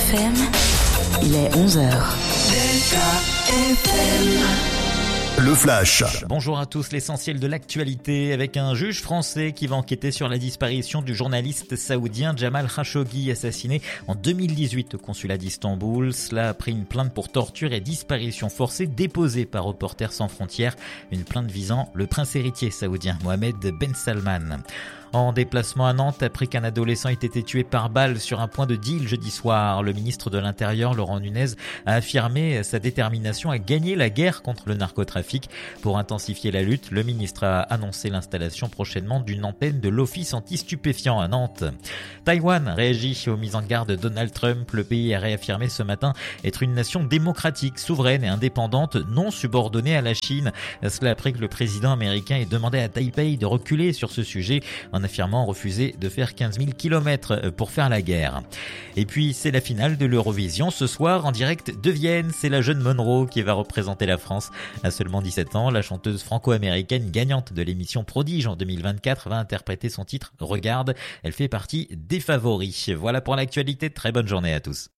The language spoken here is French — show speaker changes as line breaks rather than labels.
FM, il est 11h.
Le Flash.
Bonjour à tous, l'essentiel de l'actualité avec un juge français qui va enquêter sur la disparition du journaliste saoudien Jamal Khashoggi, assassiné en 2018 au consulat d'Istanbul. Cela après une plainte pour torture et disparition forcée déposée par Reporters sans frontières, une plainte visant le prince héritier saoudien Mohamed Ben Salman. En déplacement à Nantes, après qu'un adolescent ait été tué par balle sur un point de deal jeudi soir, le ministre de l'Intérieur, Laurent Nunez, a affirmé sa détermination à gagner la guerre contre le narcotrafic. Pour intensifier la lutte, le ministre a annoncé l'installation prochainement d'une antenne de l'Office anti-stupéfiants à Nantes. Taïwan réagit aux mises en garde de Donald Trump. Le pays a réaffirmé ce matin être une nation démocratique, souveraine et indépendante, non subordonnée à la Chine. Cela après que le président américain ait demandé à Taipei de reculer sur ce sujet, en affirmant refuser de faire 15 000 km pour faire la guerre. Et puis, c'est la finale de l'Eurovision ce soir en direct de Vienne. C'est la jeune Monroe qui va représenter la France. À seulement 17 ans, la chanteuse franco-américaine gagnante de l'émission Prodige en 2024 va interpréter son titre Regarde. Elle fait partie des favoris. Voilà pour l'actualité. Très bonne journée à tous.